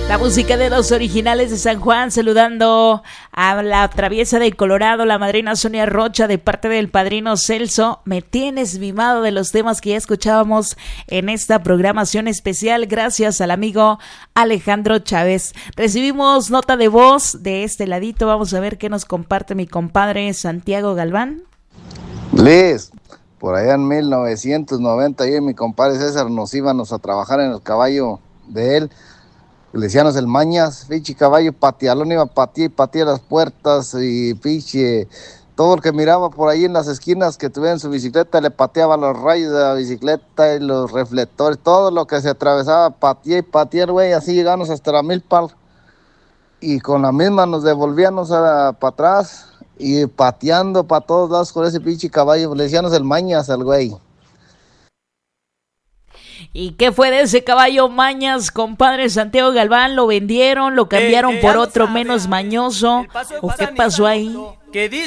La música de los originales de San Juan, saludando a la traviesa de Colorado, la madrina Sonia Rocha, de parte del padrino Celso. Me tienes mimado, de los temas que ya escuchábamos en esta programación especial, gracias al amigo Alejandro Chávez. Recibimos nota de voz de este ladito, vamos a ver qué nos comparte mi compadre Santiago Galván. Liz, por allá en 1990, yo y mi compadre César nos íbamos a trabajar en el caballo de él. Le decíamos el Mañas, pinche caballo patealón, iba a patear las puertas y pinche todo el que miraba por ahí en las esquinas que tuviera en su bicicleta le pateaba los rayos de la bicicleta y los reflectores, todo lo que se atravesaba, patear, güey, así llegamos hasta la Milpal y con la misma nos devolvíamos para atrás y pateando para todos lados con ese pinche caballo, le decíamos el Mañas al güey. ¿Y qué fue de ese caballo Mañas, compadre Santiago Galván? ¿Lo vendieron, lo cambiaron por otro menos mañoso? ¿O qué pasó ahí? Que dice